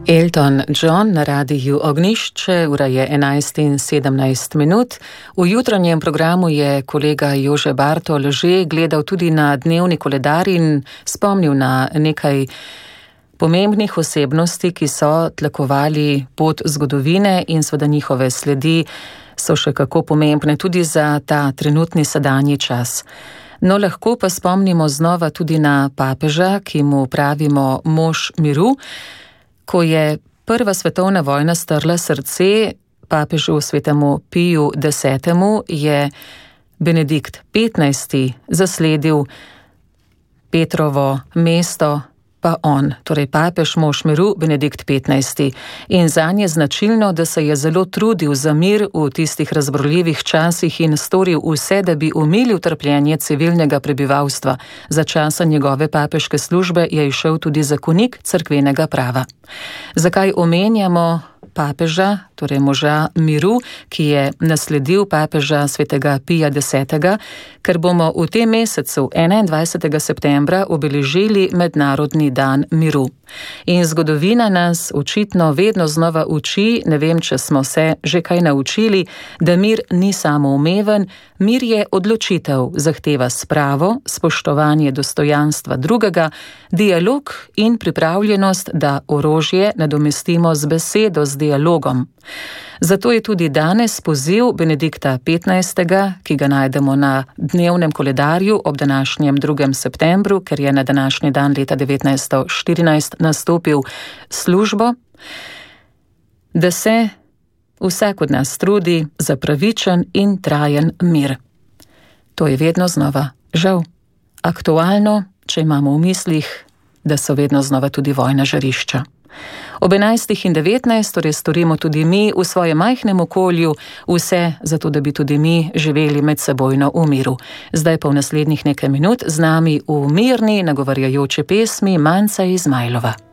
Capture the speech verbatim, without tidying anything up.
Elton John na radiju Ognjišče, ura je enajst in sedemnajst minut. V jutranjem programu je kolega Jože Bartol že gledal tudi na dnevni koledar in spomnil na nekaj pomembnih osebnosti, ki so tlakovali pot zgodovine in seveda njihove sledi so še kako pomembne tudi za ta trenutni sedanji čas. No, lahko pa spomnimo znova tudi na papeža, ki mu pravimo mož miru. Ko je prva svetovna vojna strla srce papežu svetemu Piju desetemu, je Benedikt petnajsti zasledil Petrovo mesto, pa on, torej papež mož miru Benedikt petnajsti. In zanje je značilno, da se je zelo trudil za mir v tistih razburljivih časih in storil vse, da bi umilil trpljenje civilnega prebivalstva. Za časa njegove papeške službe je izšel tudi zakonik cerkvenega prava. Zakaj omenjamo papeža, torej moža miru, ki je nasledil papeža svetega Pija desetega, ker bomo v tem mesecu enaindvajsetega septembra obeležili Mednarodni dan miru. In zgodovina nas očitno vedno znova uči, ne vem, če smo se že kaj naučili, da mir ni samoumeven, mir je odločitev, zahteva spravo, spoštovanje dostojanstva drugega, dialog in pripravljenost, da orožje nadomestimo z besedo, z dialogom. Zato je tudi danes poziv Benedikta petnajstega, ki ga najdemo na dnevnem koledarju ob današnjem drugem septembru, ker je na današnji dan leta devetnajststo štirinajst nastopil službo, da se vsak od nas trudi za pravičen in trajen mir. To je vedno znova, žal, aktualno, če imamo v mislih, da so vedno znova tudi vojna žarišča. Ob enajstih in devetnajst torej storimo tudi mi v svojem majhnem okolju vse, zato da bi tudi mi živeli medsebojno v miru. Zdaj pa v naslednjih nekaj minut z nami v mirni nagovarjajoči pesmi Manca Izmajlova.